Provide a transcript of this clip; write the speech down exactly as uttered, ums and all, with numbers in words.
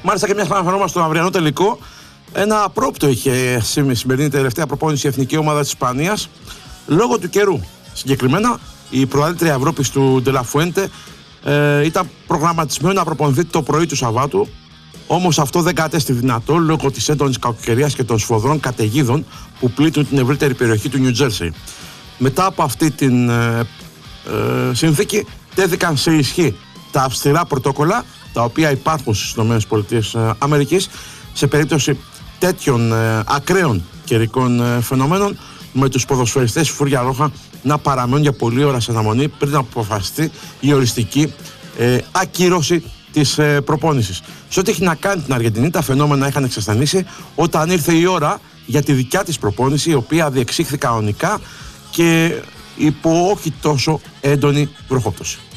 Μάλιστα και μια αναφερόμαστε στον αυριανό τελικό. Ένα απρόπτο είχε η σημερινή τελευταία προπόνηση η εθνική ομάδα της Ισπανίας λόγω του καιρού. Συγκεκριμένα, η προαλήτρια Ευρώπης του Ντελαφουέντε ε, ήταν προγραμματισμένο να προπονηθεί το πρωί του Σαββάτου. Όμως αυτό δεν κατέστη δυνατό λόγω της έντονης κακοκαιρίας και των σφοδρών καταιγίδων που πλήττουν την ευρύτερη περιοχή του Νιου Τζέρσι. Μετά από αυτή την ε, ε, συνθήκη, τέθηκαν σε ισχύ τα αυστηρά πρωτόκολλα τα οποία υπάρχουν στις ΗΠΑ σε περίπτωση τέτοιων ε, ακραίων καιρικών ε, φαινομένων, με τους ποδοσφαιριστές Φούρια Ρόχα να παραμένουν για πολλή ώρα σε αναμονή πριν να αποφασιστεί η οριστική ε, ακύρωση της ε, προπόνησης. Σε ό,τι έχει να κάνει την Αργεντινή, τα φαινόμενα είχαν εξασθενήσει όταν ήρθε η ώρα για τη δικιά της προπόνηση, η οποία διεξήχθη κανονικά και υπό όχι τόσο έντονη βροχόπτωση.